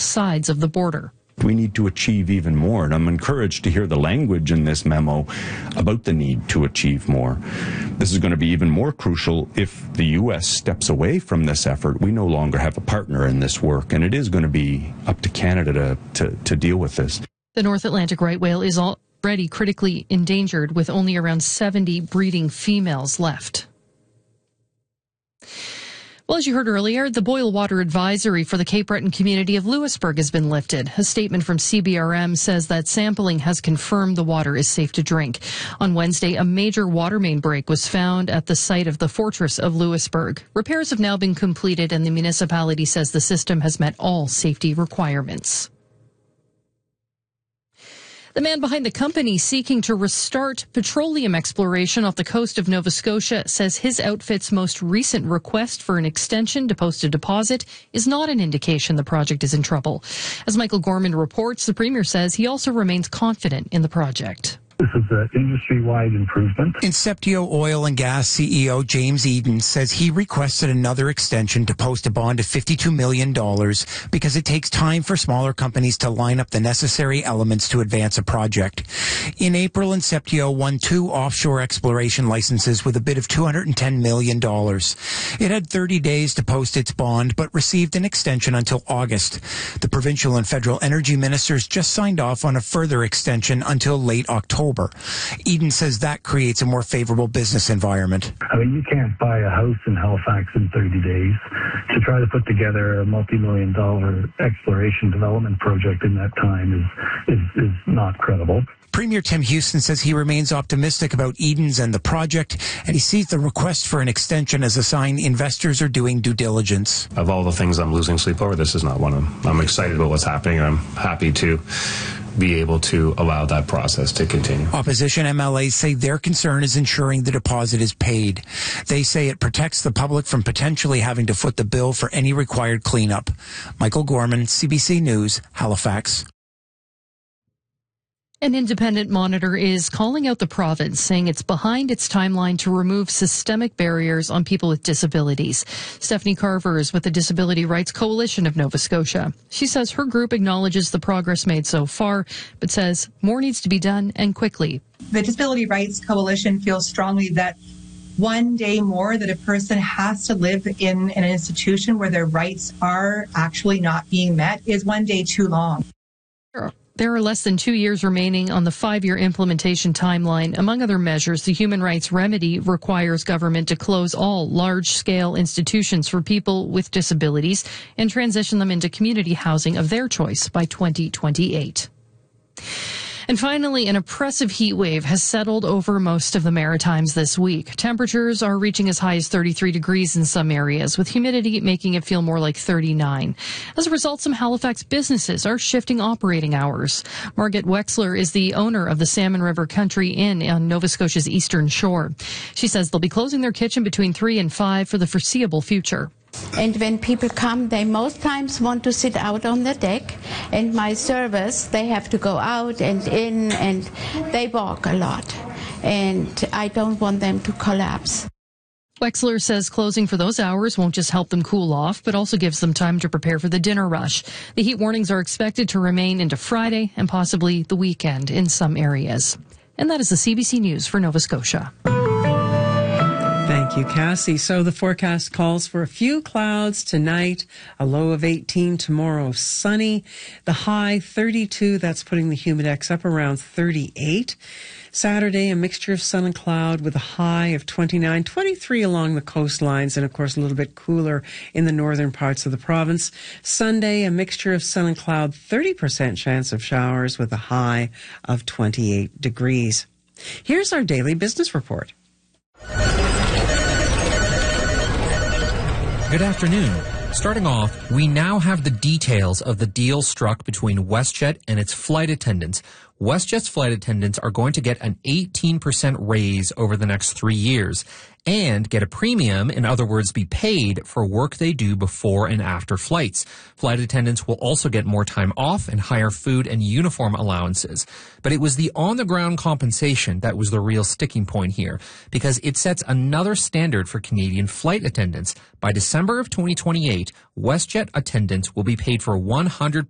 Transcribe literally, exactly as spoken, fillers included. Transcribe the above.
sides of the border. We need to achieve even more, and I'm encouraged to hear the language in this memo about the need to achieve more. This is going to be even more crucial if the U S steps away from this effort. We no longer have a partner in this work, and it is going to be up to Canada to, to, to deal with this. The North Atlantic right whale is already critically endangered, with only around seventy breeding females left. Well, as you heard earlier, the boil water advisory for the Cape Breton community of Louisbourg has been lifted. A statement from C B R M says that sampling has confirmed the water is safe to drink. On Wednesday, a major water main break was found at the site of the Fortress of Louisbourg. Repairs have now been completed, and the municipality says the system has met all safety requirements. The man behind the company seeking to restart petroleum exploration off the coast of Nova Scotia says his outfit's most recent request for an extension to post a deposit is not an indication the project is in trouble. As Michael Gorman reports, the Premier says he also remains confident in the project. This is an industry-wide improvement. Inceptio Oil and Gas C E O James Eden says he requested another extension to post a bond of fifty-two million dollars because it takes time for smaller companies to line up the necessary elements to advance a project. In April, Inceptio won two offshore exploration licenses with a bid of two hundred ten million dollars. It had thirty days to post its bond, but received an extension until August. The provincial and federal energy ministers just signed off on a further extension until late October. Eden says that creates a more favorable business environment. I mean, you can't buy a house in Halifax in thirty days. To try to put together a multi-million dollar exploration development project in that time is, is, is not credible. Premier Tim Houston says he remains optimistic about Eden's and the project, and he sees the request for an extension as a sign investors are doing due diligence. Of all the things I'm losing sleep over, this is not one of them. I'm excited about what's happening, and I'm happy to be able to allow that process to continue. Opposition M L As say their concern is ensuring the deposit is paid. They say it protects the public from potentially having to foot the bill for any required cleanup. Michael Gorman, C B C News, Halifax. An independent monitor is calling out the province, saying it's behind its timeline to remove systemic barriers on people with disabilities. Stephanie Carver is with the Disability Rights Coalition of Nova Scotia. She says her group acknowledges the progress made so far, but says more needs to be done and quickly. The Disability Rights Coalition feels strongly that one day more that a person has to live in an institution where their rights are actually not being met is one day too long. Sure. There are less than two years remaining on the five-year implementation timeline. Among other measures, the Human Rights Remedy requires government to close all large-scale institutions for people with disabilities and transition them into community housing of their choice by twenty twenty-eight. And finally, an oppressive heat wave has settled over most of the Maritimes this week. Temperatures are reaching as high as thirty-three degrees in some areas, with humidity making it feel more like thirty-nine. As a result, some Halifax businesses are shifting operating hours. Margaret Wexler is the owner of the Salmon River Country Inn on Nova Scotia's eastern shore. She says they'll be closing their kitchen between three and five for the foreseeable future. And when people come, they most times want to sit out on the deck. And my servers, they have to go out and in, and they walk a lot. And I don't want them to collapse. Wexler says closing for those hours won't just help them cool off, but also gives them time to prepare for the dinner rush. The heat warnings are expected to remain into Friday and possibly the weekend in some areas. And that is the C B C News for Nova Scotia. Thank you, Cassie. So the forecast calls for a few clouds tonight, a low of eighteen, tomorrow sunny, the high thirty-two, that's putting the humidex up around thirty-eight. Saturday, a mixture of sun and cloud with a high of twenty-nine, twenty-three along the coastlines, and of course a little bit cooler in the northern parts of the province. Sunday, a mixture of sun and cloud, thirty percent chance of showers with a high of twenty-eight degrees. Here's our daily business report. Good afternoon. Starting off, we now have the details of the deal struck between WestJet and its flight attendants. WestJet's flight attendants are going to get an eighteen percent raise over the next three years and get a premium, in other words, be paid for work they do before and after flights. Flight attendants will also get more time off and higher food and uniform allowances. But it was the on-the-ground compensation that was the real sticking point here, because it sets another standard for Canadian flight attendants. By December of twenty twenty-eight, WestJet attendants will be paid for one hundred